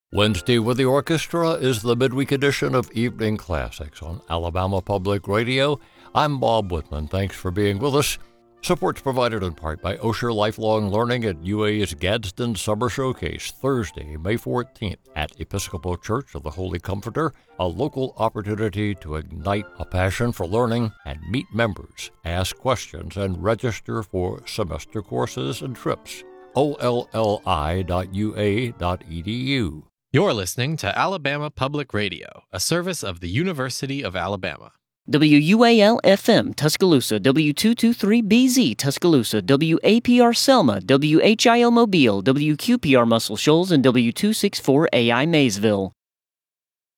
Wednesday with the Orchestra is the midweek edition of Evening Classics on Alabama Public Radio. I'm Bob Whitman. Thanks for being with us. Support's provided in part by Osher Lifelong Learning at UA's Gadsden Summer Showcase, Thursday, May 14th at Episcopal Church of the Holy Comforter, a local opportunity to ignite a passion for learning and meet members, ask questions, and register for semester courses and trips. olli.ua.edu. You're listening to Alabama Public Radio, a service of the University of Alabama. WUAL-FM Tuscaloosa, W223BZ Tuscaloosa, WAPR Selma, WHIO Mobile, WQPR Muscle Shoals, and W264AI Maysville.